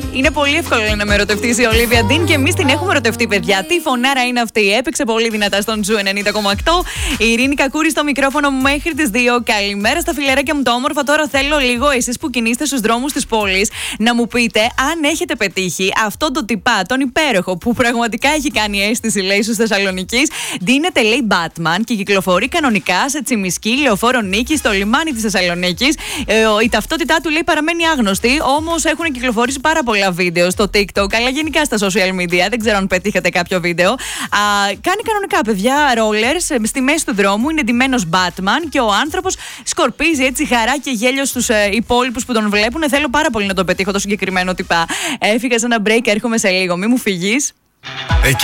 Είναι πολύ εύκολο να με ερωτευτεί η Ολίβια Ντίν και εμείς την έχουμε ερωτευτεί, παιδιά. Τι φωνάρα είναι αυτή. Έπαιξε πολύ δυνατά στον Ζου 90,8. Η Ειρήνη Κακούρη στο μικρόφωνο μου μέχρι τις 2. Καλημέρα στα φιλεράκια μου τα όμορφα. Τώρα θέλω λίγο εσείς που κινείστε στους δρόμους της πόλης να μου πείτε αν έχετε πετύχει αυτόν τον τυπά, τον υπέροχο που πραγματικά έχει κάνει αίσθηση, λέει, στους Θεσσαλονικής. Ντύνεται, λέει, Batman και κυκλοφορεί κανονικά σε Τσιμισκή, Λεωφόρο Νίκη, στο λιμάνι της Θεσσαλονίκης. Η ταυτότητά του, λέει, παραμένει άγνωστη, όμως έχουν κυκλοφορήσει πάρα πολλά βίντεο στο TikTok, αλλά γενικά στα social media. Δεν ξέρω αν πετύχατε κάποιο βίντεο. Κάνει κανονικά, παιδιά, rollers στη μέση του δρόμου. Είναι ντυμένος Batman και ο άνθρωπος σκορπίζει έτσι χαρά και γέλιο στους υπόλοιπους που τον βλέπουν. Θέλω πάρα πολύ να το πετύχω το συγκεκριμένο τυπά. Έφυγα σε ένα break, έρχομαι σε λίγο. Μη μου φύγεις.